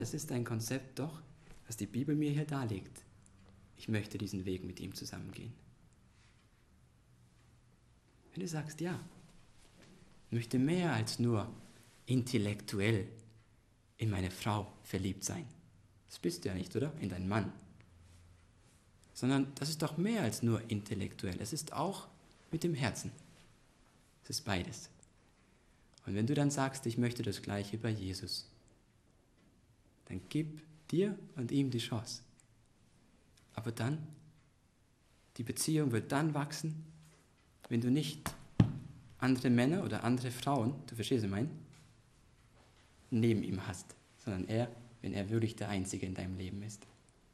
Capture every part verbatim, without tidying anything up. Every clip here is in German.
Das ist ein Konzept doch, was die Bibel mir hier darlegt. Ich möchte diesen Weg mit ihm zusammengehen. Wenn du sagst, ja, ich möchte mehr als nur intellektuell in meine Frau verliebt sein. Das bist du ja nicht, oder? In deinen Mann. Sondern das ist doch mehr als nur intellektuell. Es ist auch mit dem Herzen. Es ist beides. Und wenn du dann sagst, ich möchte das Gleiche bei Jesus, dann gib dir und ihm die Chance. Aber dann, die Beziehung wird dann wachsen, wenn du nicht andere Männer oder andere Frauen, du verstehst, was ich meine, neben ihm hast, sondern er, wenn er wirklich der Einzige in deinem Leben ist.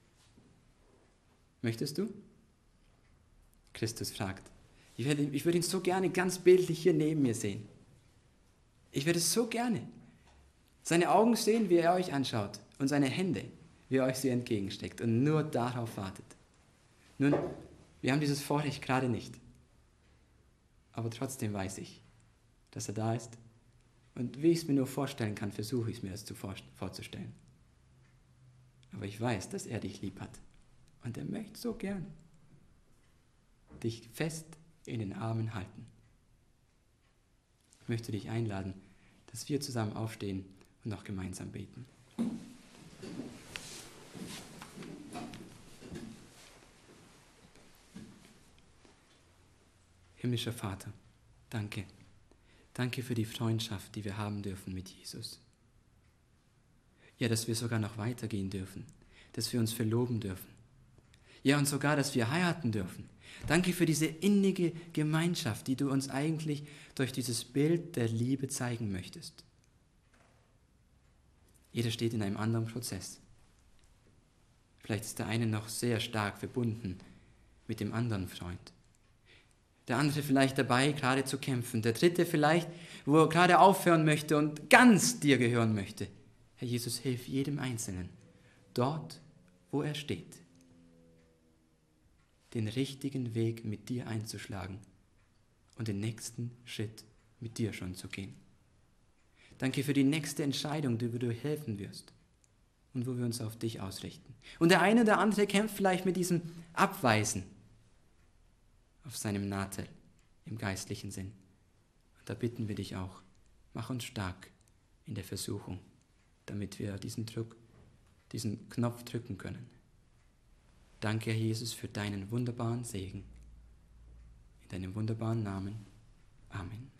Möchtest du? Christus fragt. Ich würde, ich würde ihn so gerne ganz bildlich hier neben mir sehen. Ich würde es so gerne. Seine Augen sehen, wie er euch anschaut und seine Hände, wie er euch sie entgegensteckt und nur darauf wartet. Nun, wir haben dieses Vorrecht gerade nicht. Aber trotzdem weiß ich, dass er da ist. Und wie ich es mir nur vorstellen kann, versuche ich es mir das zu vor- vorzustellen. Aber ich weiß, dass er dich lieb hat. Und er möchte so gern dich fest in den Armen halten. Ich möchte dich einladen, dass wir zusammen aufstehen und noch gemeinsam beten. Himmlischer Vater, danke. Danke für die Freundschaft, die wir haben dürfen mit Jesus. Ja, dass wir sogar noch weitergehen dürfen, dass wir uns verloben dürfen. Ja, und sogar, dass wir heiraten dürfen. Danke für diese innige Gemeinschaft, die du uns eigentlich durch dieses Bild der Liebe zeigen möchtest. Jeder steht in einem anderen Prozess. Vielleicht ist der eine noch sehr stark verbunden mit dem anderen Freund. Der andere vielleicht dabei, gerade zu kämpfen. Der dritte vielleicht, wo er gerade aufhören möchte und ganz dir gehören möchte. Herr Jesus, hilf jedem Einzelnen, dort, wo er steht, den richtigen Weg mit dir einzuschlagen und den nächsten Schritt mit dir schon zu gehen. Danke für die nächste Entscheidung, die du helfen wirst und wo wir uns auf dich ausrichten. Und der eine oder andere kämpft vielleicht mit diesem Abweisen auf seinem Nahtel im geistlichen Sinn. Und da bitten wir dich auch, mach uns stark in der Versuchung, damit wir diesen Druck, diesen Knopf drücken können. Danke, Herr Jesus, für deinen wunderbaren Segen. In deinem wunderbaren Namen. Amen.